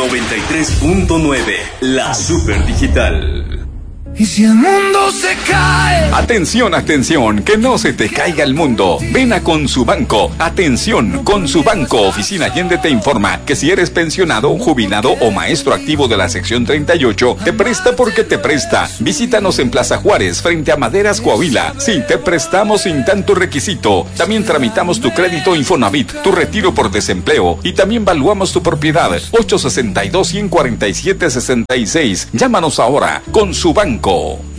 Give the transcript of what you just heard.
93.9, la super digital. Y si el mundo se cae. Atención, atención, que no se te caiga el mundo. Ven a Consubanco. Atención, Consubanco Oficina Allende te informa que si eres pensionado, jubilado o maestro activo de la sección 38, te presta porque te presta. Visítanos en Plaza Juárez, frente a Maderas, Coahuila. Sí, te prestamos sin tanto requisito. También tramitamos tu crédito Infonavit, tu retiro por desempleo y también valuamos tu propiedad. 862-147-66. Llámanos ahora. Consubanco.